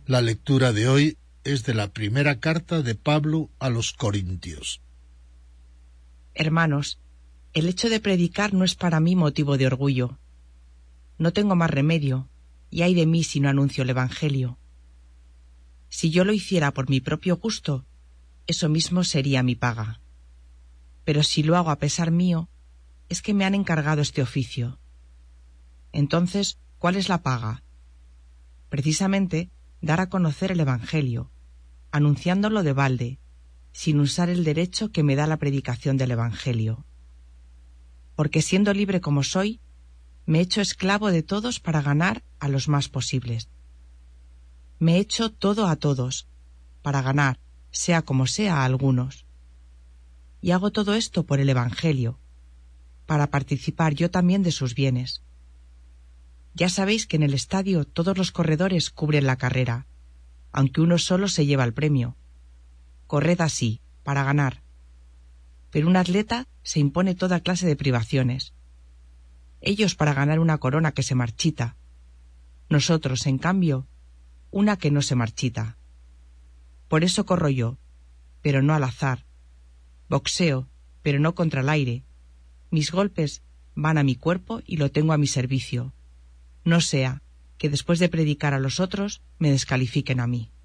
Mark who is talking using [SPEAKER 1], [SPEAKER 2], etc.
[SPEAKER 1] La lectura de hoy es de la primera carta de Pablo a los Corintios.
[SPEAKER 2] Hermanos, el hecho de predicar no es para mí motivo de orgullo. No tengo más remedio, y ay de mí si no anuncio el Evangelio. Si yo lo hiciera por mi propio gusto, eso mismo sería mi paga. Pero si lo hago a pesar mío, es que me han encargado este oficio. Entonces, ¿cuál es la paga? Precisamente, dar a conocer el Evangelio, anunciándolo de balde, sin usar el derecho que me da la predicación del Evangelio. Porque siendo libre como soy, me he hecho esclavo de todos para ganar a los más posibles. Me he hecho todo a todos, para ganar, sea como sea, a algunos. Y hago todo esto por el Evangelio, para participar yo también de sus bienes. Ya sabéis que en el estadio todos los corredores cubren la carrera, aunque uno solo se lleva el premio. Corred así, para ganar. Pero un atleta se impone toda clase de privaciones. Ellos para ganar una corona que se marchita. Nosotros, en cambio, una que no se marchita. Por eso corro yo, pero no al azar. Boxeo, pero no contra el aire. Mis golpes van a mi cuerpo y lo tengo a mi servicio. No sea que después de predicar a los otros me descalifiquen a mí.